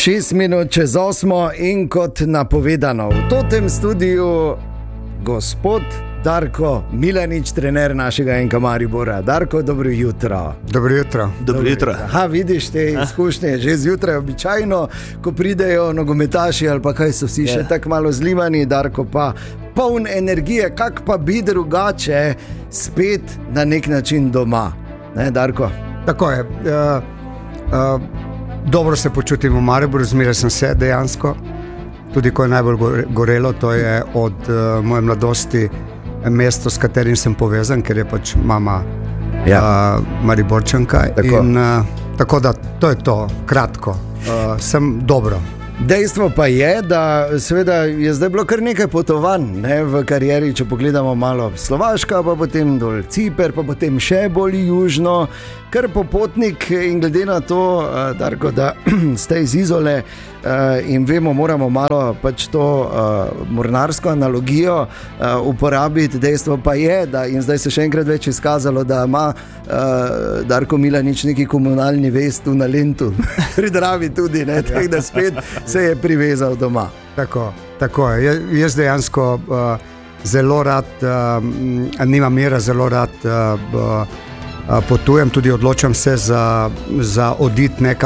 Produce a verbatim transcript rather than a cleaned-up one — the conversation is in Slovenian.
Šest minut čez osmo in kot napovedano v totem studiu gospod Darko Milanič, trener našega N K Maribora. Darko, dobro jutro. Dobro jutro. Dobro jutro. Aha, vidiš te izkušnje, že zjutraj običajno, ko pridejo nogometaši ali pa kaj so vsi še tako malo zlimani, Darko pa poln energije, kak pa bi drugače spet na nek način doma. Ne, Darko? Tako je. Uh, uh, dobro se počutim v Mariboru, zmeraj sem se dejansko. Tudi ko je najbolj gorelo, to je od uh, moje mladosti mesto, s katerim sem povezan, ker je pač mama ja. uh, Mariborčanka. Tako. In, uh, tako da to je to, kratko. Uh, sem dobro. Dejstvo pa je, da seveda je zdaj bilo kar nekaj potovanj, ne, v karieri, če pogledamo malo Slovaška, pa potem dol Ciper, pa potem še bolj južno, kar popotnik in glede na to, uh, Darko, da ste iz Izole uh, in vemo, moramo malo pač to uh, mornarsko analogijo uh, uporabiti. Dejstvo pa je, da in zdaj se še enkrat več izkazalo, da ima uh, Darko Milanič neki komunalni vest na Lentu, pri Dravi tudi, ne, tako da spet se je privezal doma. Tako, tako je. Jaz dejansko uh, zelo rad, uh, nimam mira, zelo rad uh, uh, potujem, tudi odločam se za, za odit nekam